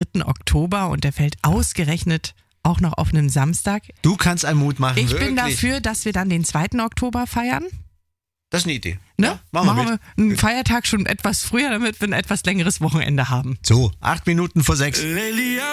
3. Oktober und der fällt ausgerechnet auch noch auf einen Samstag. Du kannst einen Mut machen, Ich wirklich. bin dafür, dass wir dann den 2. Oktober feiern. Das ist eine Idee. Ne? Ja, machen wir einen Feiertag schon etwas früher, damit wir ein etwas längeres Wochenende haben. So, 8 Minuten vor 6.